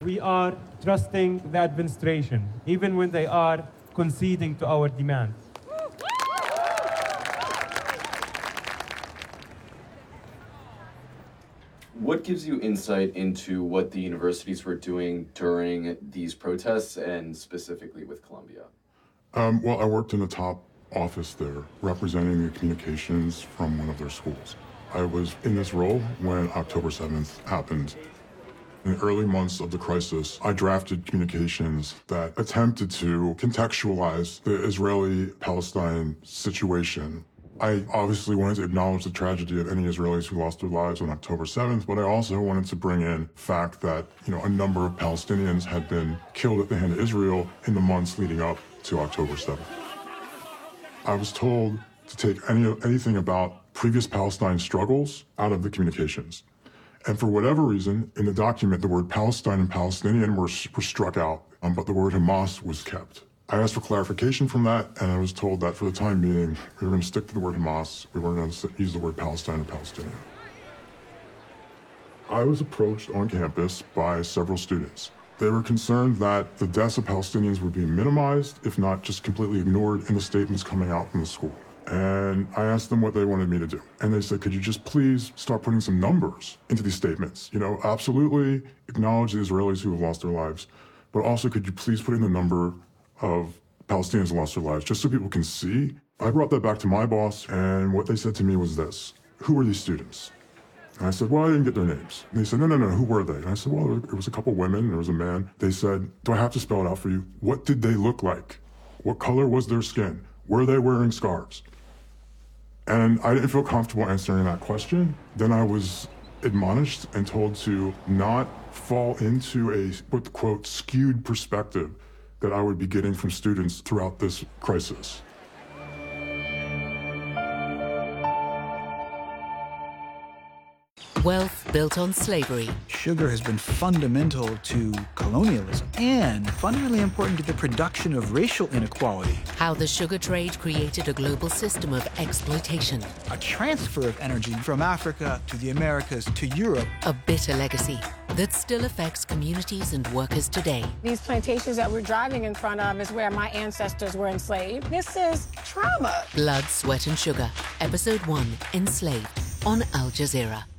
we are trusting the administration, even when they are conceding to our demands. What gives you insight into what the universities were doing during these protests and specifically with Columbia? Well, I worked in the top office there, representing the communications from one of their schools. I was in this role when October 7th happened. In the early months of the crisis, I drafted communications that attempted to contextualize the Israeli-Palestine situation. I obviously wanted to acknowledge the tragedy of any Israelis who lost their lives on October 7th, but I also wanted to bring in the fact that, a number of Palestinians had been killed at the hand of Israel in the months leading up to October 7th. I was told to take anything about previous Palestine struggles out of the communications. And for whatever reason, in the document, the word Palestine and Palestinian were struck out, but the word Hamas was kept. I asked for clarification from that, and I was told that for the time being, we were going to stick to the word Hamas. We weren't going to use the word Palestine or Palestinian. I was approached on campus by several students. They were concerned that the deaths of Palestinians were being minimized, if not just completely ignored in the statements coming out from the school. And I asked them what they wanted me to do. And they said, could you just please start putting some numbers into these statements? Absolutely acknowledge the Israelis who have lost their lives, but also could you please put in the number of Palestinians who lost their lives, just so people can see? I brought that back to my boss, and what they said to me was this: who are these students? And I said, well, I didn't get their names. And they said, no, who were they? And I said, well, there was a couple women, there was a man. They said, do I have to spell it out for you? What did they look like? What color was their skin? Were they wearing scarves? And I didn't feel comfortable answering that question. Then I was admonished and told to not fall into a, quote, skewed perspective that I would be getting from students throughout this crisis. Wealth built on slavery. Sugar has been fundamental to colonialism and fundamentally important to the production of racial inequality. How the sugar trade created a global system of exploitation. A transfer of energy from Africa to the Americas to Europe. A bitter legacy that still affects communities and workers today. These plantations that we're driving in front of is where my ancestors were enslaved. This is trauma. Blood, Sweat and Sugar, Episode 1, Enslaved, on Al Jazeera.